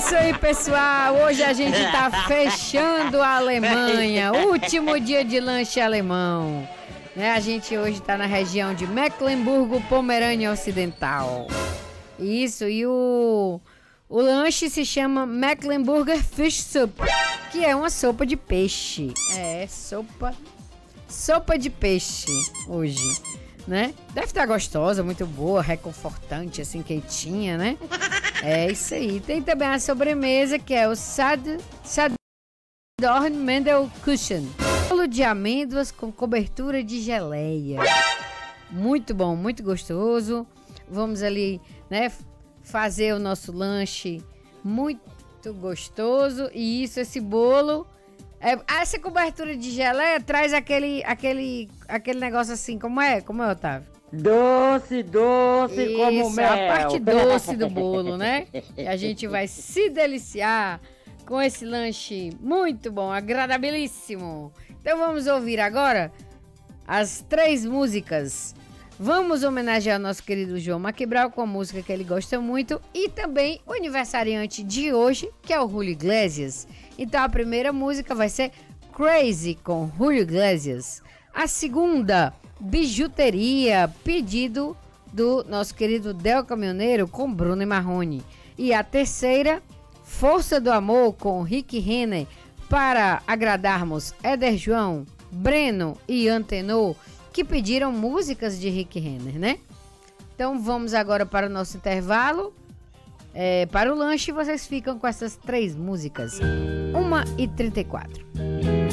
isso aí, pessoal. Hoje a gente tá fechando a Alemanha. Último dia de lanche alemão. Né? A gente hoje tá na região de Mecklemburgo-Pomerânia Ocidental. Isso, e o lanche se chama Mecklenburger Fish Soup, que é uma sopa de peixe. É, sopa de peixe hoje, né? Deve estar gostosa, muito boa, reconfortante, assim, quentinha, né? É isso aí. Tem também a sobremesa, que é o Dornmandelkuchen. Bolo de amêndoas com cobertura de geleia. Muito bom, muito gostoso. Vamos ali, né, fazer o nosso lanche muito gostoso. E isso, esse bolo... essa cobertura de geleia traz aquele negócio assim, como é, Otávio? Doce, isso, como mel. A parte doce do bolo, né? E a gente vai se deliciar com esse lanche muito bom, agradabilíssimo. Então vamos ouvir agora as 3 músicas. Vamos homenagear o nosso querido João Maquibral com a música que ele gosta muito e também o aniversariante de hoje, que é o Julio Iglesias. Então a primeira música vai ser Crazy com Julio Iglesias. A segunda, Bijuteria, pedido do nosso querido Del Caminhoneiro com Bruno e Marrone. E a terceira, Força do Amor com Rick Renner, para agradarmos Éder João, Breno e Antenor, que pediram músicas de Rick Renner, né? Então vamos agora para o nosso intervalo. Para o lanche, vocês ficam com essas 3 músicas. 1h34.